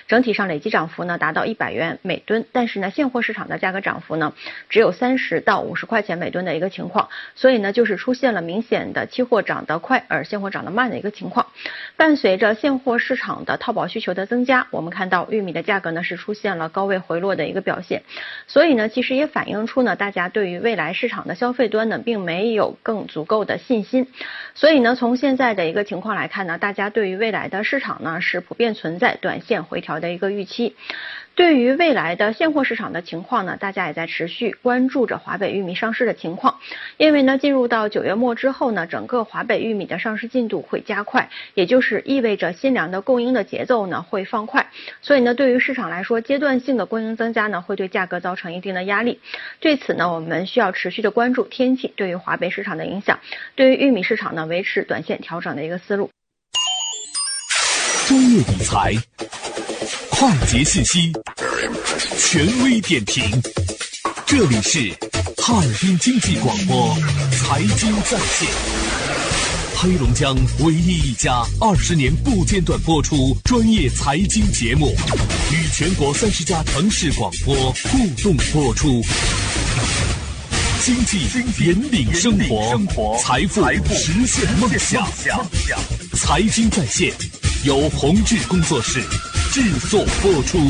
整体上累计涨幅呢达到100元每吨，但是呢现货市场的价格涨幅呢只有30到50块钱每吨的一个情况，所以呢就是出现了明显的期货涨得快而现货涨得慢的一个情况。伴随着现货市场的套保需求的增加，我们看到玉米的价格呢是出现了高位回落的一个表现，所以呢其实也反映出呢大家对于未来市场的消费端呢并没有更足够的信心。所以呢从现在的一个情况来看呢，大家对于未来的市场呢是普遍存在短线回调的一个预期。对于未来的现货市场的情况呢，大家也在持续关注着华北玉米上市的情况，因为呢进入到9月末之后呢，整个华北玉米的上市进度会加快，也就是意味着新粮的供应的节奏呢会放快，所以呢对于市场来说，阶段性的供应增加呢会对价格造成一定的压力。对此呢我们需要持续的关注天气对于华北市场的影响，对于玉米市场呢维持短线调整的一个思路。 专业理财，快捷信息，权威点评，这里是汉滨经济广播财经在线，黑龙江唯一一家20年不间断播出专业财经节目，与全国30家城市广播互动播出。经济引领生活，财富实现梦想。财经在线由宏志工作室制作播出。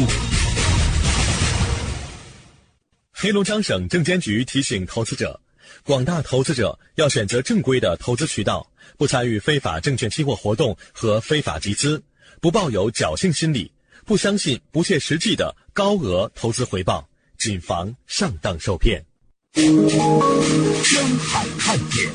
黑龙江省证监局提醒投资者，广大投资者要选择正规的投资渠道，不参与非法证券期货活动和非法集资，不抱有侥幸心理，不相信不切实际的高额投资回报，谨防上当受骗。江海看点，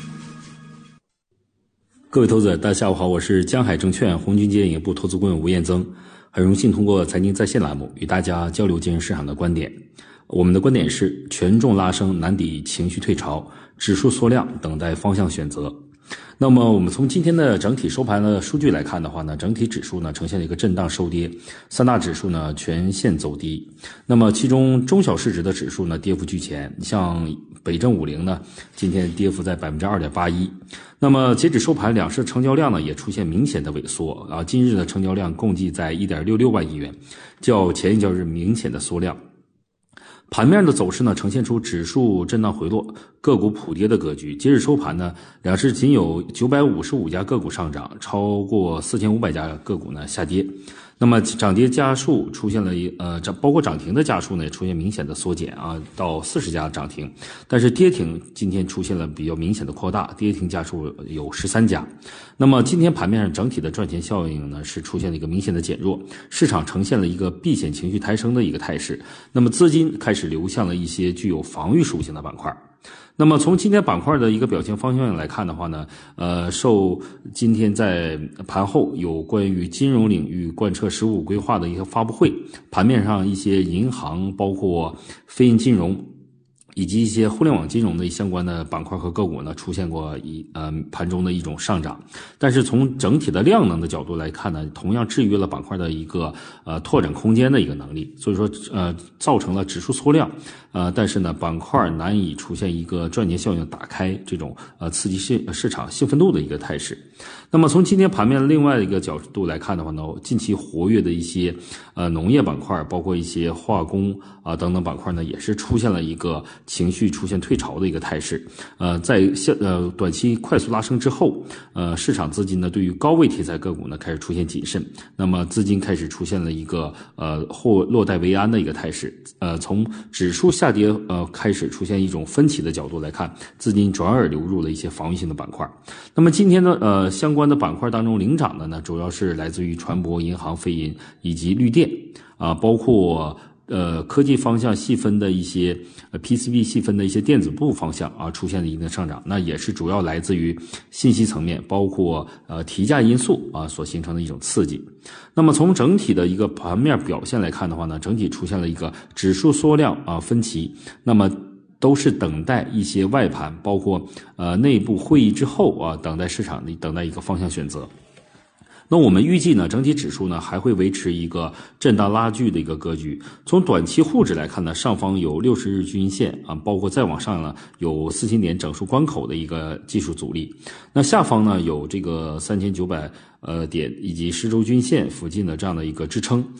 各位投资者，大家下午好，我是江海证券红军街营业部投资顾问吴彦增，很荣幸通过财经在线栏目与大家交流金融市场的观点。我们的观点是权重拉升难抵情绪退潮，指数缩量等待方向选择。那么我们从今天的整体收盘的数据来看的话呢，整体指数呢呈现了一个震荡收跌，三大指数呢全线走低。那么其中中小市值的指数呢跌幅居前，像北证50呢今天跌幅在 2.81%。那么截止收盘，两市成交量呢也出现明显的萎缩啊，今日的成交量共计在 1.66 万亿元，较前一交易日明显的缩量。盘面的走势呢，呈现出指数震荡回落、个股普跌的格局。截止收盘呢，两市仅有955家个股上涨，超过4500家个股呢下跌。那么涨跌家数出现了包括涨停的家数呢也出现明显的缩减啊，到40家涨停。但是跌停今天出现了比较明显的扩大，跌停家数有13家。那么今天盘面上整体的赚钱效应呢是出现了一个明显的减弱，市场呈现了一个避险情绪抬升的一个态势。那么资金开始流向了一些具有防御属性的板块。那么从今天板块的一个表现方向来看的话呢，受今天在盘后有关于金融领域贯彻“15五”规划的一个发布会，盘面上一些银行包括非银金融以及一些互联网金融的相关的板块和个股呢，出现过盘中的一种上涨。但是从整体的量能的角度来看呢，同样制约了板块的一个拓展空间的一个能力，所以说造成了指数缩量，但是呢板块难以出现一个赚钱效应打开这种刺激市场兴奋度的一个态势。那么从今天盘面另外一个角度来看的话呢，近期活跃的一些农业板块，包括一些化工等等板块呢，也是出现了一个情绪出现退潮的一个态势。在短期快速拉升之后，市场资金呢对于高位题材个股呢开始出现谨慎，那么资金开始出现了一个或落袋为安的一个态势。从指数下跌开始出现一种分歧的角度来看，资金转而流入了一些防御性的板块。那么今天呢相关的板块当中领涨的呢，主要是来自于船舶、银行、非银以及绿电包括科技方向细分的一些PCB 细分的一些电子部方向出现了一定的上涨，那也是主要来自于信息层面，包括提价因素所形成的一种刺激。那么从整体的一个盘面表现来看的话呢，整体出现了一个指数缩量分歧，那么都是等待一些外盘，包括内部会议之后等待市场等待一个方向选择。那我们预计呢，整体指数呢还会维持一个震荡拉锯的一个格局。从短期沪指来看呢，上方有60日均线包括再往上呢有4000点整数关口的一个技术阻力。那下方呢有这个3900点以及10周均线附近的这样的一个支撑。